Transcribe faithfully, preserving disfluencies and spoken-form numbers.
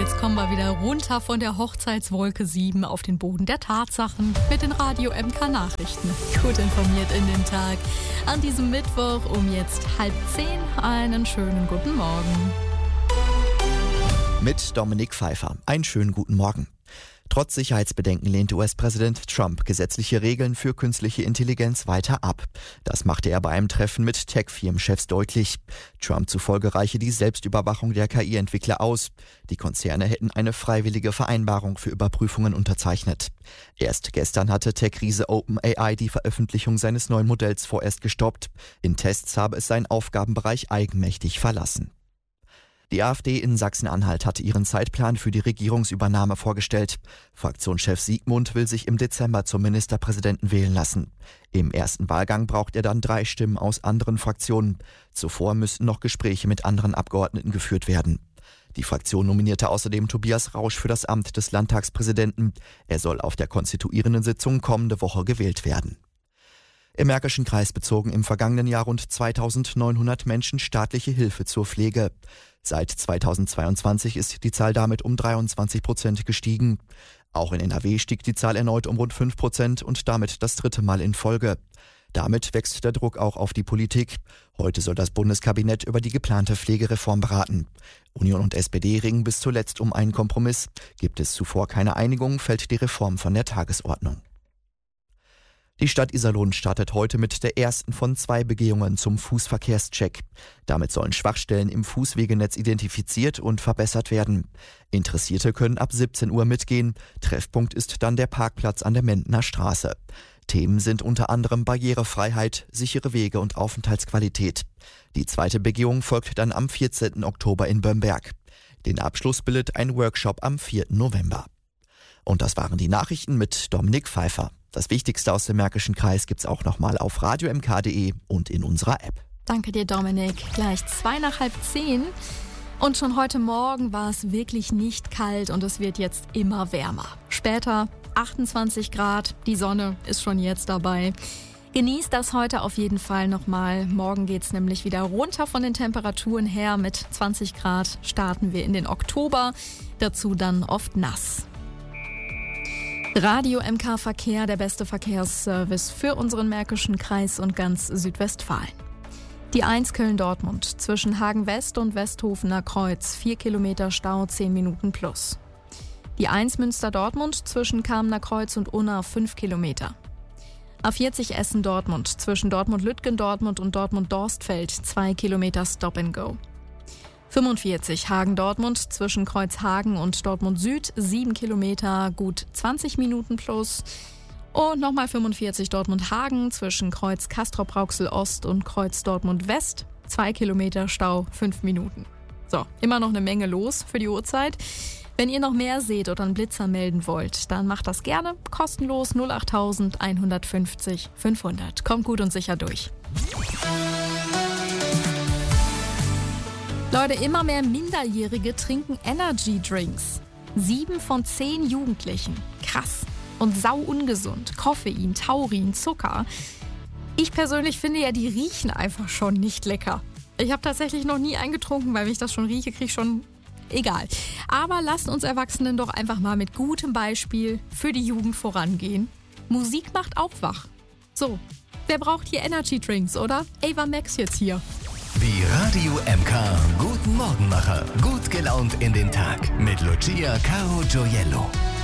jetzt kommen wir wieder runter von der Hochzeitswolke sieben auf den Boden der Tatsachen mit den Radio M K Nachrichten. Gut informiert in den Tag. An diesem Mittwoch um jetzt halb zehn einen schönen guten Morgen. Mit Dominik Pfeiffer. Einen schönen guten Morgen. Trotz Sicherheitsbedenken lehnt U S-Präsident Trump gesetzliche Regeln für künstliche Intelligenz weiter ab. Das machte er bei einem Treffen mit Tech-Firmenchefs deutlich. Trump zufolge reiche die Selbstüberwachung der K I-Entwickler aus. Die Konzerne hätten eine freiwillige Vereinbarung für Überprüfungen unterzeichnet. Erst gestern hatte Tech-Riese OpenAI die Veröffentlichung seines neuen Modells vorerst gestoppt. In Tests habe es seinen Aufgabenbereich eigenmächtig verlassen. Die AfD in Sachsen-Anhalt hatte ihren Zeitplan für die Regierungsübernahme vorgestellt. Fraktionschef Siegmund will sich im Dezember zum Ministerpräsidenten wählen lassen. Im ersten Wahlgang braucht er dann drei Stimmen aus anderen Fraktionen. Zuvor müssten noch Gespräche mit anderen Abgeordneten geführt werden. Die Fraktion nominierte außerdem Tobias Rausch für das Amt des Landtagspräsidenten. Er soll auf der konstituierenden Sitzung kommende Woche gewählt werden. Im Märkischen Kreis bezogen im vergangenen Jahr rund zweitausendneunhundert Menschen staatliche Hilfe zur Pflege. Seit zweitausendzweiundzwanzig ist die Zahl damit um dreiundzwanzig Prozent gestiegen. Auch in N R W stieg die Zahl erneut um rund fünf Prozent und damit das dritte Mal in Folge. Damit wächst der Druck auch auf die Politik. Heute soll das Bundeskabinett über die geplante Pflegereform beraten. Union und S P D ringen bis zuletzt um einen Kompromiss. Gibt es zuvor keine Einigung, fällt die Reform von der Tagesordnung. Die Stadt Iserlohn startet heute mit der ersten von zwei Begehungen zum Fußverkehrscheck. Damit sollen Schwachstellen im Fußwegenetz identifiziert und verbessert werden. Interessierte können ab siebzehn Uhr mitgehen. Treffpunkt ist dann der Parkplatz an der Mendner Straße. Themen sind unter anderem Barrierefreiheit, sichere Wege und Aufenthaltsqualität. Die zweite Begehung folgt dann am vierzehnten Oktober in Bömberg. Den Abschluss bildet ein Workshop am vierten November. Und das waren die Nachrichten mit Dominik Pfeiffer. Das Wichtigste aus dem Märkischen Kreis gibt's auch nochmal auf radio m k punkt d e und in unserer App. Danke dir, Dominik. Gleich zwei nach halb zehn. Und schon heute Morgen war es wirklich nicht kalt und es wird jetzt immer wärmer. Später achtundzwanzig Grad, die Sonne ist schon jetzt dabei. Genießt das heute auf jeden Fall nochmal. Morgen geht's nämlich wieder runter von den Temperaturen her. Mit zwanzig Grad starten wir in den Oktober. Dazu dann oft nass. Radio M K Verkehr, der beste Verkehrsservice für unseren Märkischen Kreis und ganz Südwestfalen. Die eins Köln-Dortmund zwischen Hagen-West und Westhofener Kreuz, vier Kilometer Stau, zehn Minuten plus. Die eins Münster-Dortmund zwischen Kamener Kreuz und Unna, fünf Kilometer. A vierzig Essen-Dortmund zwischen Dortmund-Lütgendortmund und Dortmund-Dorstfeld, zwei Kilometer Stop and Go. fünfundvierzig Hagen-Dortmund zwischen Kreuzhagen und Dortmund Süd, sieben Kilometer, gut zwanzig Minuten plus. Und nochmal fünfundvierzig Dortmund-Hagen zwischen Kreuz Castrop-Rauxel Ost und Kreuz Dortmund West, zwei Kilometer Stau, fünf Minuten. So, immer noch eine Menge los für die Uhrzeit. Wenn ihr noch mehr seht oder einen Blitzer melden wollt, dann macht das gerne kostenlos null acht eins fünf null fünfhundert. Kommt gut und sicher durch. Leute, immer mehr Minderjährige trinken Energy-Drinks. Sieben von zehn Jugendlichen. Krass. Und sau ungesund. Koffein, Taurin, Zucker. Ich persönlich finde ja, die riechen einfach schon nicht lecker. Ich habe tatsächlich noch nie einen getrunken, weil wenn ich das schon rieche, kriege ich schon... Egal. Aber lasst uns Erwachsenen doch einfach mal mit gutem Beispiel für die Jugend vorangehen. Musik macht auch wach. So, wer braucht hier Energy-Drinks, oder? Ava Max jetzt hier. Die Radio M K Guten Morgenmacher. Gut gelaunt in den Tag. Mit Lucia Caro Gioiello.